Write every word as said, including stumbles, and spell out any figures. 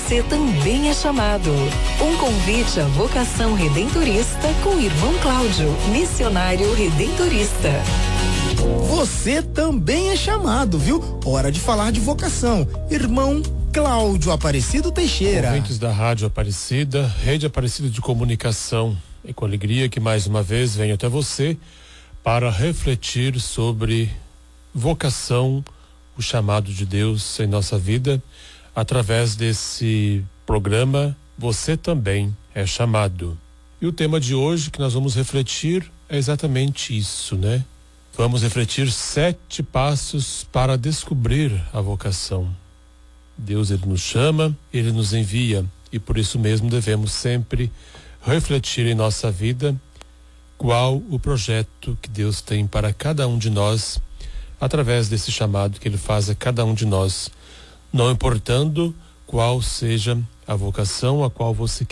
você também é chamado. Um convite à vocação redentorista com o irmão Cláudio, missionário redentorista. Você também é chamado, viu? Hora de falar de vocação. Irmão Cláudio Aparecido Teixeira. Ouvintes da Rádio Aparecida, Rede Aparecida de Comunicação. É com alegria que mais uma vez venho até você para refletir sobre vocação, o chamado de Deus em nossa vida, através desse programa Você Também é Chamado. E o tema de hoje que nós vamos refletir é exatamente isso, né? Vamos refletir sete passos para descobrir a vocação. Deus, ele nos chama, ele nos envia, e por isso mesmo devemos sempre refletir em nossa vida qual o projeto que Deus tem para cada um de nós, através desse chamado que ele faz a cada um de nós, não importando qual seja a vocação a qual você